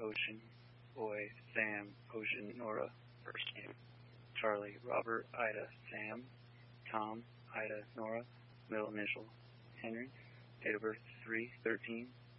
Ocean, Boy, Sam, Ocean, Nora, first name. Charlie, Robert, Ida, Sam, Tom, Ida, Nora, middle initial, Henry. Date of birth 3/13/1986.